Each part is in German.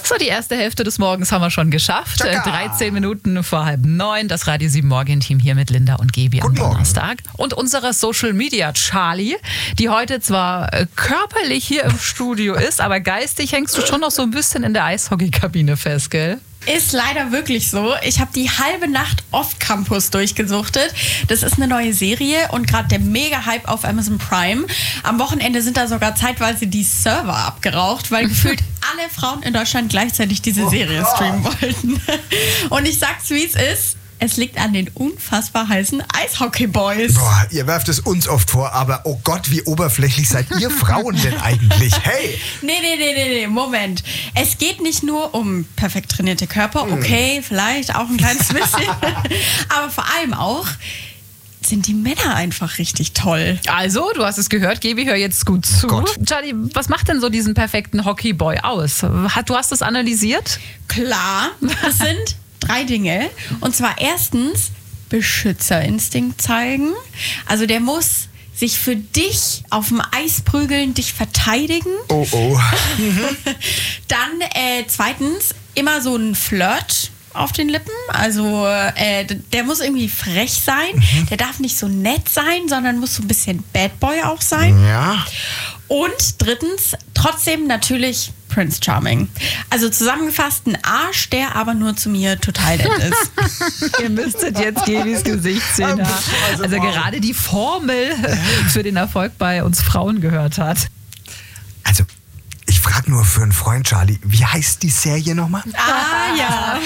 So, die erste Hälfte des Morgens haben wir schon geschafft. 13 Minuten vor 8:30. Das Radio 7 Morgen-Team hier mit Linda und Gebi am Donnerstag. Und unsere Social Media Charlie, die heute zwar körperlich hier im Studio ist, aber geistig hängst du schon noch so ein bisschen in der Eishockeykabine fest, gell? Ist leider wirklich so. Ich habe die halbe Nacht Off-Campus durchgesuchtet. Das ist eine neue Serie und gerade der Mega-Hype auf Amazon Prime. Am Wochenende sind da sogar zeitweise die Server abgeraucht, weil gefühlt alle Frauen in Deutschland gleichzeitig diese Serie streamen wollten. Und ich sag's, wie es ist. Es liegt an den unfassbar heißen Eishockey-Boys. Boah, ihr werft es uns oft vor, aber oh Gott, wie oberflächlich seid ihr Frauen denn eigentlich? Hey! Nee, Moment. Es geht nicht nur um perfekt trainierte Körper, okay, vielleicht auch ein kleines bisschen, aber vor allem auch sind die Männer einfach richtig toll. Also, du hast es gehört, Gebi, hör jetzt gut zu. Charlie, was macht denn so diesen perfekten Hockeyboy aus? Du hast es analysiert? Klar, das sind 3 Dinge. Und zwar erstens Beschützerinstinkt zeigen. Also der muss sich für dich auf dem Eis prügeln, dich verteidigen. Oh. Dann zweitens immer so ein Flirt auf den Lippen. Also der muss irgendwie frech sein. Der darf nicht so nett sein, sondern muss so ein bisschen Bad Boy auch sein. Ja. Und drittens trotzdem natürlich Prince Charming. Also zusammengefasst ein Arsch, der aber nur zu mir total nett ist. Ihr müsstet jetzt Gebis Gesicht sehen. Ja. Also gerade die Formel für den Erfolg bei uns Frauen gehört hat. Also, ich frage nur für einen Freund, Charlie, wie heißt die Serie nochmal? Ja.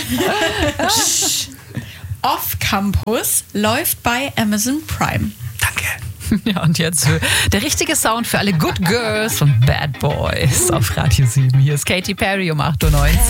Off-Campus läuft bei Amazon Prime. Danke. Ja, und jetzt der richtige Sound für alle Good Girls und Bad Boys auf Radio 7. Hier ist Katy Perry um 8:19 Uhr.